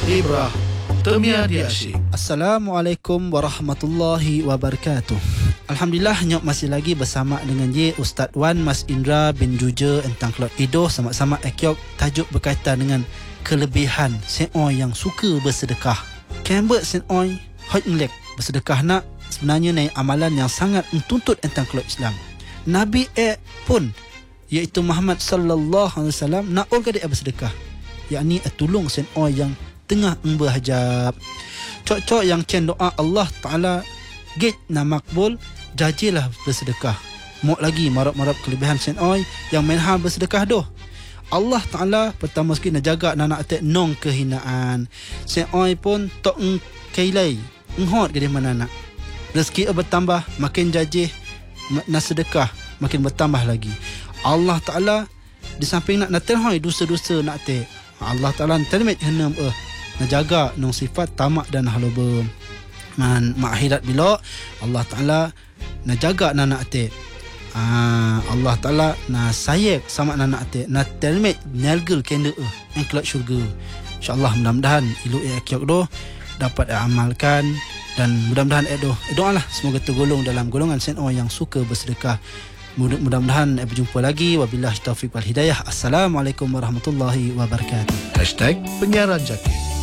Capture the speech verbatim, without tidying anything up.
Ibrah Temia di Asyik. Assalamualaikum warahmatullahi wabarakatuh. Alhamdulillah, nyok masih lagi bersama dengan je Ustaz Wan Mas Indra bin Juja entang Kelot Idoh sama-sama ekyok tajuk berkaitan dengan kelebihan seoi yang suka bersedekah. Kembet seoi hot ngelek bersedekah nak sebenarnya ni amalan yang sangat mentuntut entang Kelot Islam. Nabi eh pun iaitu Muhammad sallallahu alaihi wasallam nak ol kadek bersedekah, yakni tolong seoi yang tengah berhajab. Cok-cok yang cen doa Allah Ta'ala gate na makbul, jajilah bersedekah. Mok lagi marap-marap kelebihan senoi yang menha bersedekah doh. Allah Ta'ala pertama sekali nak jaga anak atek nong kehinaan. Senoi pun tok eng kailai enghot ke di mana nak. Rezeki bertambah, makin jajih nak sedekah, makin bertambah lagi. Allah Ta'ala di samping nak naterhoi dosa-dosa nak tek. Allah Ta'ala termet henam eh nak jaga nong sifat tamak dan haloba. Man makhirat bila Allah Ta'ala nak jaga anak ate. Ah, Allah Ta'ala nak sayek sama anak ate, nak termet nyalgel kenda eh yang kelak syurga. InsyaAllah mudah-mudahan ilu eh akiak doh dapat amalkan, dan mudah-mudahan eh doh doalah semoga tergolong dalam golongan senoi yang suka bersedekah. Mudah-mudahan eh berjumpa lagi. Wabillahi taufiq wal hidayah. Assalamualaikum warahmatullahi wabarakatuh. Hashtag Penyiaran Jati.